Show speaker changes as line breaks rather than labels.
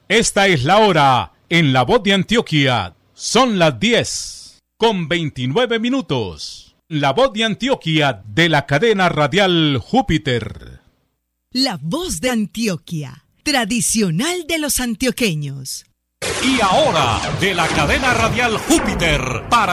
Esta es la hora en La Voz de Antioquia. Son las 10:29. La Voz de Antioquia de la cadena radial Júpiter.
La Voz de Antioquia, tradicional de los antioqueños.
Y ahora, de la cadena radial Júpiter, para